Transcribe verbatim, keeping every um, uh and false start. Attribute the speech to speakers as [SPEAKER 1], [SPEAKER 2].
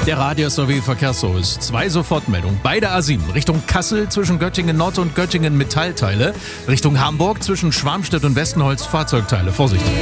[SPEAKER 1] Der Radius sowie Verkehrsservice. Zwei Sofortmeldungen. Bei der A sieben Richtung Kassel zwischen Göttingen Nord und Göttingen Metallteile. Richtung Hamburg zwischen Schwarmstedt und Westenholz Fahrzeugteile. Vorsicht!